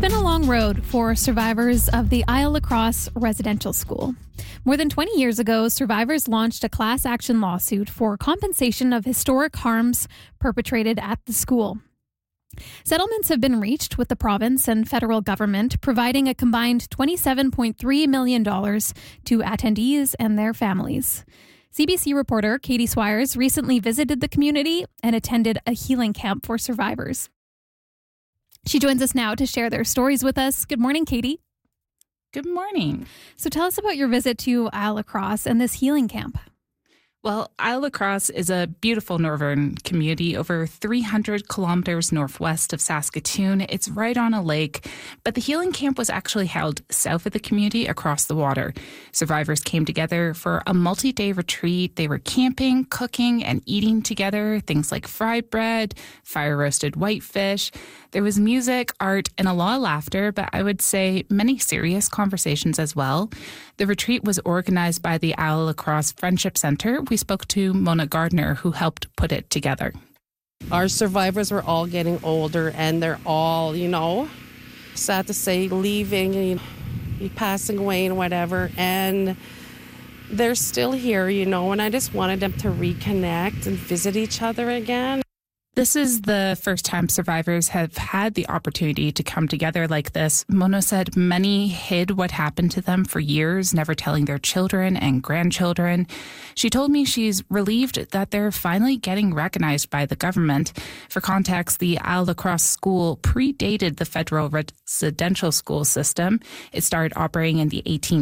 been a long road for survivors of the Isle Lacrosse residential school. More than 20 years ago, survivors launched a class action lawsuit for compensation of historic harms perpetrated at the school. Settlements have been reached with the province and federal government, providing a combined $27.3 million to attendees and their families. CBC reporter Katie Swires recently visited the community and attended a healing camp for survivors. She joins us now to share their stories with us. Good morning, Katie. Good morning. So tell us about your visit to Isle Lacrosse and this healing camp. Well, Isle Lacrosse is a beautiful northern community over 300 kilometers northwest of Saskatoon. It's right on a lake, but the healing camp was actually held south of the community across the water. Survivors came together for a multi-day retreat. They were camping, cooking, and eating together, things like fried bread, fire-roasted whitefish. There was music, art, and a lot of laughter, but I would say many serious conversations as well. The retreat was organized by the Isle Lacrosse Friendship Centre. We spoke to Mona Gardner, who helped put it together. Our survivors were all getting older, and they're all, sad to say, leaving, passing away and whatever. And they're still here, and I just wanted them to reconnect and visit each other again. This is the first time survivors have had the opportunity to come together like this. Mona said many hid what happened to them for years, never telling their children and grandchildren. She told me she's relieved that they're finally getting recognized by the government. For context, the Isle Lacrosse School predated the federal residential school system. It started operating in the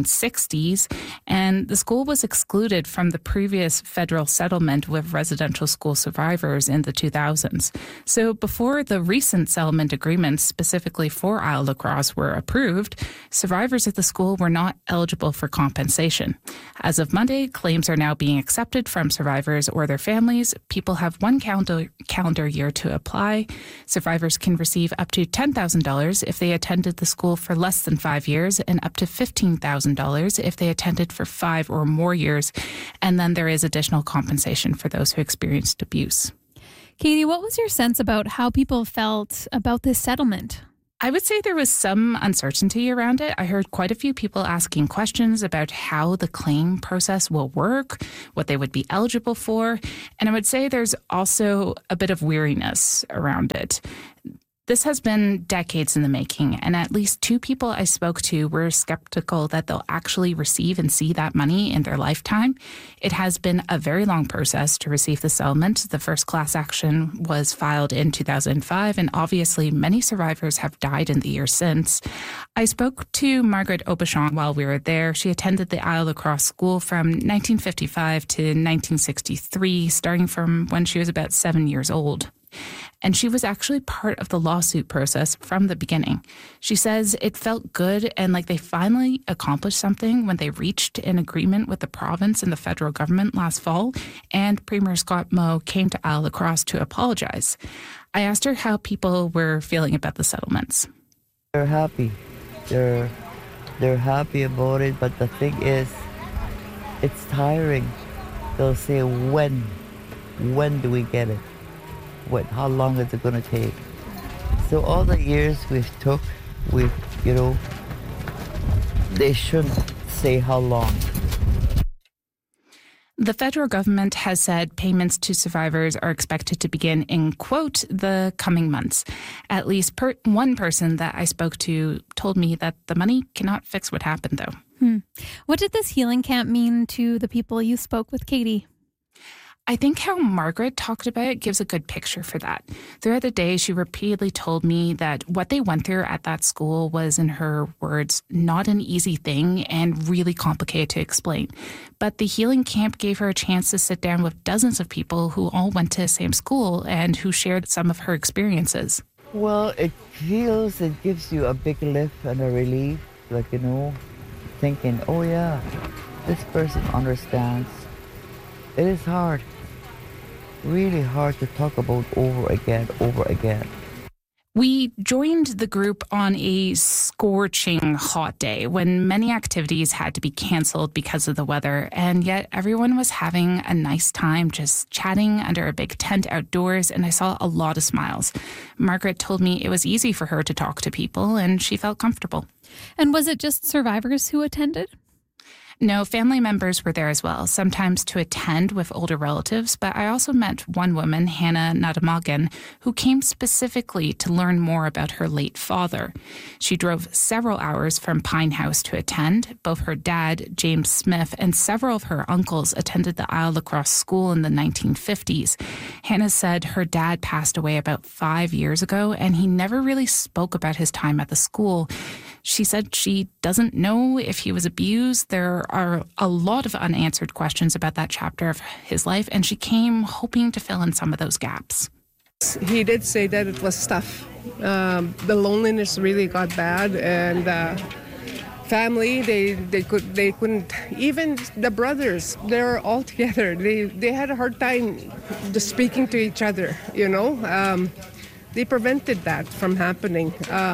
1860s, and the school was excluded from the previous federal settlement with residential school survivors in the 2000s. So before the recent settlement agreements specifically for Isle Lacrosse were approved, survivors at the school were not eligible for compensation. As of Monday, claims are now being accepted from survivors or their families. People have one calendar year to apply. Survivors can receive up to $10,000 if they attended the school for less than 5 years and up to $15,000 if they attended for 5 or more years. And then there is additional compensation for those who experienced abuse. Katie, what was your sense about how people felt about this settlement? I would say there was some uncertainty around it. I heard quite a few people asking questions about how the claim process will work, what they would be eligible for. And I would say there's also a bit of weariness around it. This has been decades in the making, and at least 2 people I spoke to were skeptical that they'll actually receive and see that money in their lifetime. It has been a very long process to receive the settlement. The first class action was filed in 2005, and obviously many survivors have died in the years since. I spoke to Margaret Aubuchon while we were there. She attended the Isle Lacrosse School from 1955 to 1963, starting from when she was about 7 years old. And she was actually part of the lawsuit process from the beginning. She says it felt good and like they finally accomplished something when they reached an agreement with the province and the federal government last fall, and Premier Scott Moe came to Isle Lacrosse to apologize. I asked her how people were feeling about the settlements. They're happy. They're happy about it, but the thing is, it's tiring. They'll say, when do we get it? How long is it going to take? So all the years they shouldn't say how long. The federal government has said payments to survivors are expected to begin in, quote, the coming months. At least one person that I spoke to told me that the money cannot fix what happened, though. What did this healing camp mean to the people you spoke with, Katie? I think how Margaret talked about it gives a good picture for that. Throughout the day, she repeatedly told me that what they went through at that school was, in her words, not an easy thing and really complicated to explain. But the healing camp gave her a chance to sit down with dozens of people who all went to the same school and who shared some of her experiences. Well, it gives you a big lift and a relief, thinking, oh yeah, this person understands. It is hard, really hard to talk about over again. We joined the group on a scorching hot day when many activities had to be canceled because of the weather, and yet everyone was having a nice time just chatting under a big tent outdoors, and I saw a lot of smiles. Margaret told me it was easy for her to talk to people, and she felt comfortable. And was it just survivors who attended? No, family members were there as well, sometimes to attend with older relatives, but I also met one woman, Hannah Nadamagan, who came specifically to learn more about her late father. She drove several hours from Pine House to attend. Both her dad, James Smith, and several of her uncles attended the Isle Lacrosse School in the 1950s. Hannah said her dad passed away about 5 years ago, and he never really spoke about his time at the school. She said she doesn't know if he was abused. There are a lot of unanswered questions about that chapter of his life, and she came hoping to fill in some of those gaps. He did say that it was tough. The loneliness really got bad, and family, they couldn't, even the brothers, they were all together. They had a hard time just speaking to each other, you know. They prevented that from happening.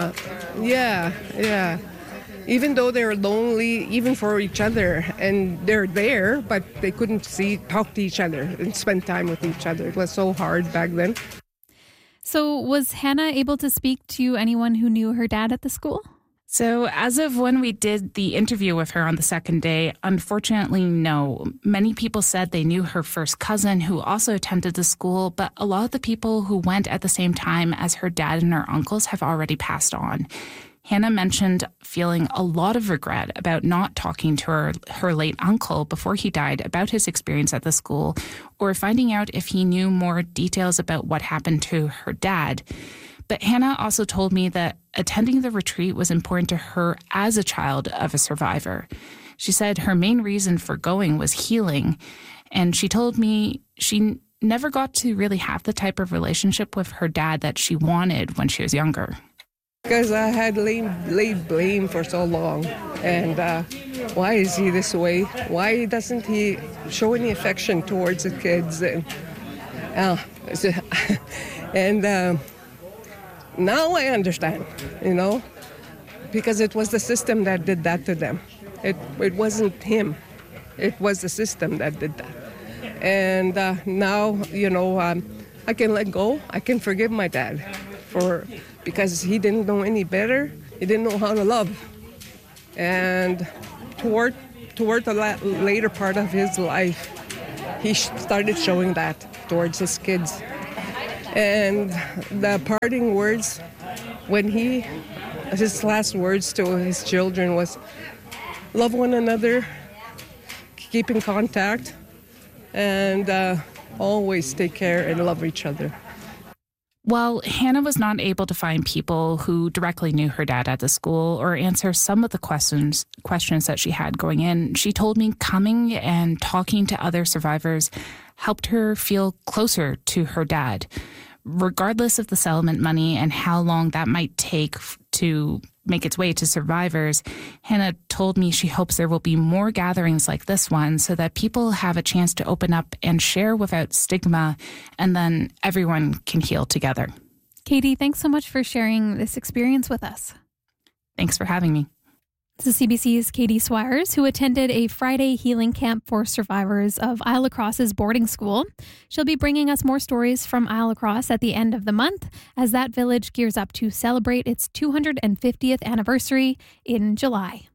Even though they were lonely, even for each other, and they're there, but they couldn't talk to each other and spend time with each other. It was so hard back then. So was Hannah able to speak to anyone who knew her dad at the school? So as of when we did the interview with her on the second day, unfortunately, no. Many people said they knew her first cousin who also attended the school, but a lot of the people who went at the same time as her dad and her uncles have already passed on. Hannah mentioned feeling a lot of regret about not talking to her late uncle before he died about his experience at the school, or finding out if he knew more details about what happened to her dad. But Hannah also told me that attending the retreat was important to her as a child of a survivor. She said her main reason for going was healing, and she told me she never got to really have the type of relationship with her dad that she wanted when she was younger. Because I had laid blame for so long, and why is he this way? Why doesn't he show any affection towards the kids? And now I understand, you know, because it was the system that did that to them. It wasn't him. It was the system that did that. And now, you know, I can let go. I can forgive my dad because he didn't know any better. He didn't know how to love. And toward the later part of his life, he started showing that towards his kids. And the parting words, his last words to his children was, love one another, keep in contact, and always take care and love each other. While Hannah was not able to find people who directly knew her dad at the school or answer some of the questions that she had going in, she told me coming and talking to other survivors helped her feel closer to her dad. Regardless of the settlement money and how long that might take to make its way to survivors, Hannah told me she hopes there will be more gatherings like this one so that people have a chance to open up and share without stigma, and then everyone can heal together. Katie, thanks so much for sharing this experience with us. Thanks for having me. This is CBC's Katie Swires, who attended a Friday healing camp for survivors of Isle Lacrosse's boarding school. She'll be bringing us more stories from Isle Lacrosse at the end of the month as that village gears up to celebrate its 250th anniversary in July.